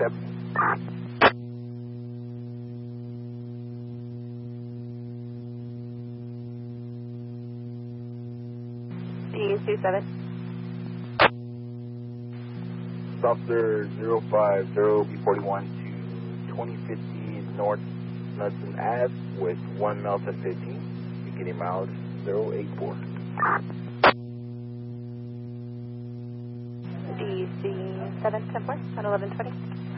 accept. D27. Software 050 B41 to 2050 North Knudsen Ave with 1 Melton 15, beginning mileage 084. DC 7 10 on 1120.